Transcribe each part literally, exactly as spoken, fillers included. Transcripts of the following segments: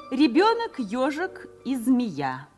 Ребенок, ежик и змея.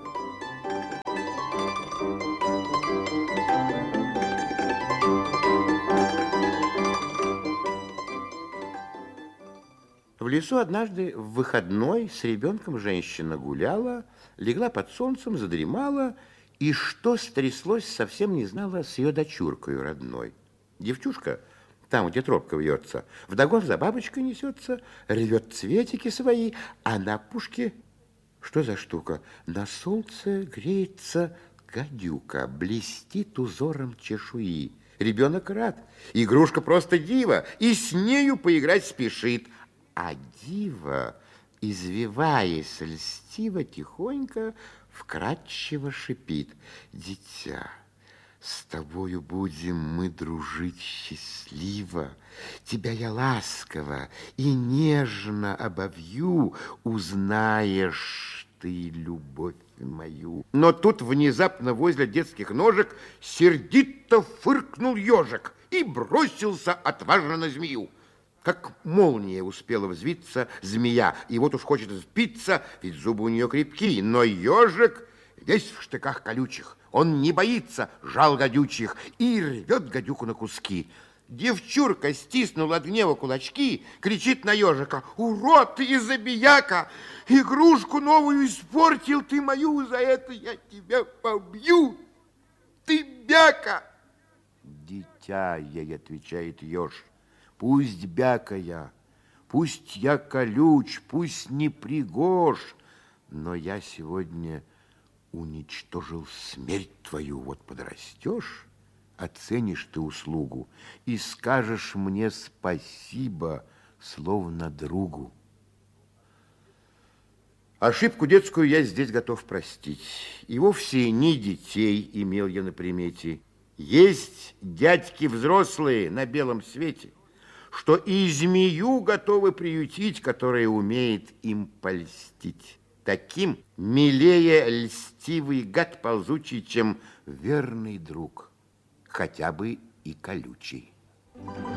В лесу однажды в выходной с ребенком женщина гуляла, легла под солнцем, задремала, и что стряслось, совсем не знала с ее дочуркой родной. Девчушка, там, где тропка вьется, вдогон за бабочкой несется, рвет цветики свои, а на пушке, что за штука? На солнце греется гадюка, блестит узором чешуи. Ребенок рад, игрушка просто дива, и с нею поиграть спешит. А дива, извиваясь льстиво, тихонько, вкрадчиво шипит: дитя, с тобою будем мы дружить счастливо. Тебя я ласково и нежно обовью, узнаешь ты любовь мою. Но тут внезапно возле детских ножек сердито фыркнул ежик и бросился отважно на змею. Как молния успела взвиться змея, и вот уж хочет сбиться, ведь зубы у нее крепкие, но ежик весь в штыках колючих. Он не боится жал гадючих и рвет гадюку на куски. Девчурка стиснула от гнева кулачки, кричит на ежика: урод и забияка, игрушку новую испортил ты мою, за это я тебя побью, ты бяка. Дитя, ей отвечает еж, пусть бяка я, пусть я колюч, пусть не пригож, но я сегодня уничтожил смерть твою. Вот подрастешь, оценишь ты услугу и скажешь мне спасибо, словно другу. Ошибку детскую я здесь готов простить. И вовсе не детей имел я на примете. Есть дядьки взрослые на белом свете, что и змею готовы приютить, которая умеет им польстить. Таким милее льстивый гад ползучий, чем верный друг, хотя бы и колючий.